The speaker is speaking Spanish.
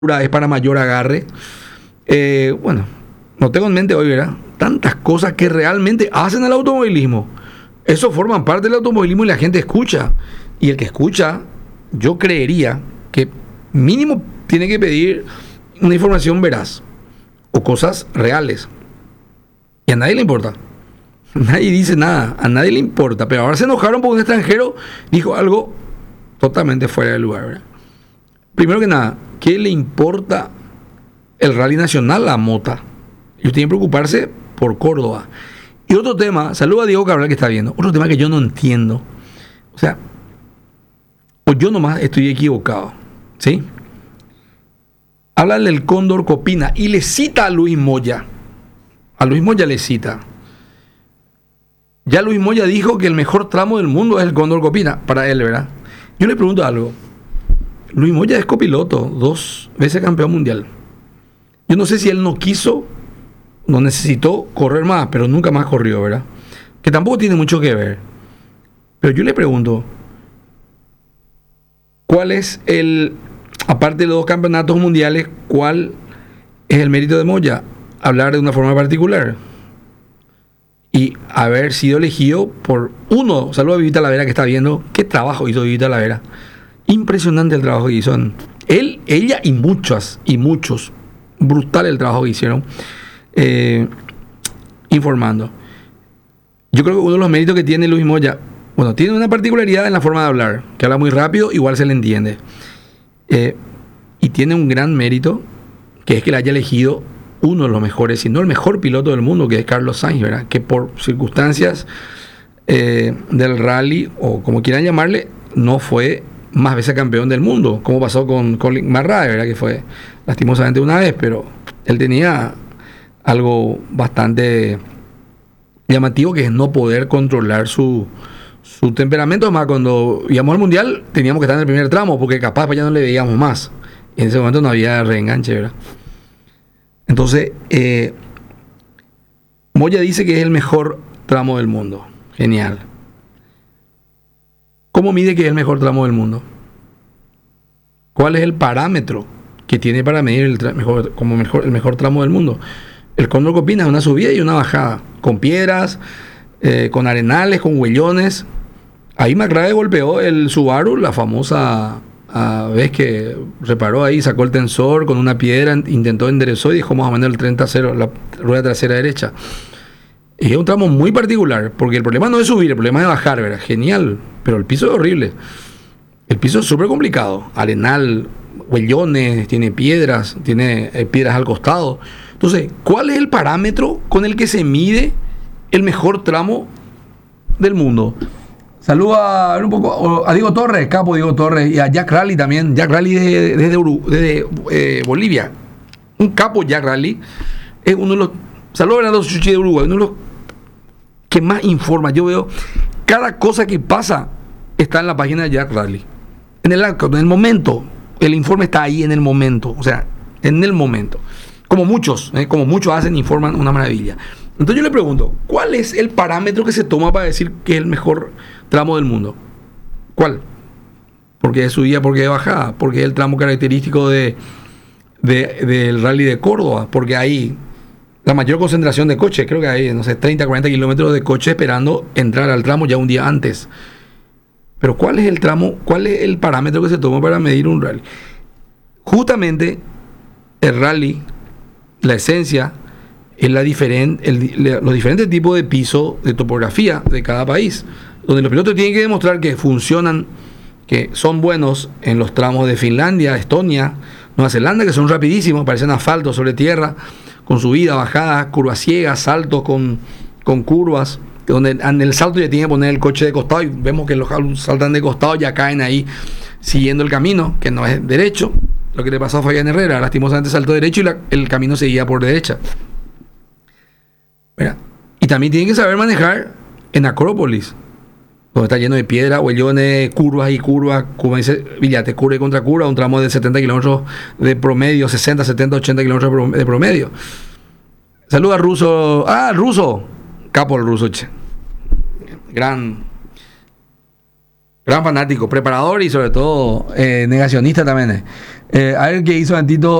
es para mayor agarre. Bueno, no tengo en mente hoy, ¿verdad? Tantas cosas que realmente hacen el automovilismo. Eso forma parte del automovilismo y la gente escucha. Y el que escucha, yo creería que mínimo tiene que pedir una información veraz o cosas reales. Y a nadie le importa. Nadie dice nada, a nadie le importa. Pero ahora se enojaron porque un extranjero dijo algo totalmente fuera de lugar, ¿verdad? Primero que nada, ¿qué le importa el rally nacional a Mota? Ellos tienen que preocuparse por Córdoba. Y otro tema, saludo a Diego Cabral que está viendo, otro tema que yo no entiendo. O sea, o yo nomás estoy equivocado, ¿sí? Habla del Cóndor Copina y le cita a Luis Moya. A Luis Moya le cita. Ya Luis Moya dijo que el mejor tramo del mundo es el Cóndor Copina, para él, ¿verdad? Yo le pregunto algo. Luis Moya es copiloto, 2 veces campeón mundial. Yo no sé si él no quiso, no necesitó correr más, pero nunca más corrió, ¿verdad? Que tampoco tiene mucho que ver. Pero yo le pregunto, ¿cuál es aparte de los 2 campeonatos mundiales, cuál es el mérito de Moya? Hablar de una forma particular. Y haber sido elegido por uno. Saludo a Vivita Lavera que está viendo. ¿Qué trabajo hizo Vivita Lavera? Impresionante el trabajo que hizo. Él, ella y muchos. Brutal el trabajo que hicieron. Informando. Yo creo que uno de los méritos que tiene Luis Moya, bueno, tiene una particularidad en la forma de hablar, que habla muy rápido, igual se le entiende. Y tiene un gran mérito, que es que le haya elegido uno de los mejores, si no el mejor piloto del mundo, que es Carlos Sainz, ¿verdad? Que por circunstancias del rally, o como quieran llamarle, no fue más veces campeón del mundo, como pasó con Colin McRae, ¿verdad? Que fue lastimosamente una vez, pero él tenía algo bastante llamativo, que es no poder controlar su temperamento. Además, cuando íbamos al mundial teníamos que estar en el primer tramo, porque capaz ya no le veíamos más. En ese momento no había reenganche, ¿verdad? Entonces, Moya dice que es el mejor tramo del mundo. Genial. ¿Cómo mide que es el mejor tramo del mundo? ¿Cuál es el parámetro que tiene para medir el mejor tramo del mundo? El Cóndor Copina es una subida y una bajada, con piedras, con arenales, con huellones. Ahí McRae golpeó el Subaru, la famosa vez que reparó ahí, sacó el tensor con una piedra, intentó enderezó y dejó más o menos el 30-0, la rueda trasera derecha. Es un tramo muy particular, porque el problema no es subir, el problema es bajar, ¿verdad? Genial, pero el piso es horrible. El piso es súper complicado, arenal, huellones, tiene piedras al costado. Entonces, ¿cuál es el parámetro con el que se mide el mejor tramo del mundo? Saluda un poco a Diego Torres, capo Diego Torres, y a Jack Rally también. Jack Rally desde Bolivia. Un capo Jack Rally. Es uno de los... Saludos a Bernardo Suchi de Uruguay, uno de los que más informa. Yo veo cada cosa que pasa está en la página de Jack Rally. En el momento, el informe está ahí en el momento. O sea, en el momento. Como muchos hacen, informan una maravilla. Entonces yo le pregunto, ¿cuál es el parámetro que se toma para decir que es el mejor tramo del mundo? ¿Cuál? Porque es subida, porque es bajada, porque es el tramo característico del rally de Córdoba, porque hay la mayor concentración de coches, creo que hay, no sé, 30, 40 kilómetros de coches esperando entrar al tramo ya un día antes. Pero ¿cuál es el tramo, cuál es el parámetro que se toma para medir un rally? Justamente el rally, la esencia, es los diferentes tipos de piso, de topografía de cada país, donde los pilotos tienen que demostrar que funcionan, que son buenos en los tramos de Finlandia, Estonia, Nueva Zelanda, que son rapidísimos, parecen asfalto sobre tierra, con subida, bajada, curvas ciegas, saltos con curvas, donde en el salto ya tienen que poner el coche de costado, y vemos que los saltan de costado, ya caen ahí siguiendo el camino, que no es derecho. Lo que le pasó a Fabián Herrera, lastimosamente saltó derecho y el camino seguía por derecha. Mira, y también tienen que saber manejar en Acrópolis, donde está lleno de piedra, huellones, curvas, como dice Villate, curva y contracurva, un tramo de 70 kilómetros de promedio, 60, 70, 80 kilómetros de promedio. Saluda a Russo. Russo. Capo el Russo, che. Gran Gran fanático, preparador y sobre todo negacionista también. A ver qué hizo Antito.